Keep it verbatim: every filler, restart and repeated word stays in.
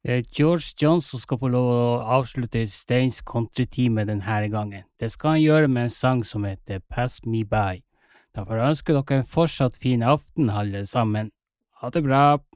Eh, George Johnson skal få lov å avslutte Steins countrytime denne gangen. Det skal han gjøre med en sang som heter Pass Me By. Derfor ønsker dere en fortsatt fin aften, alle sammen. Ha det bra!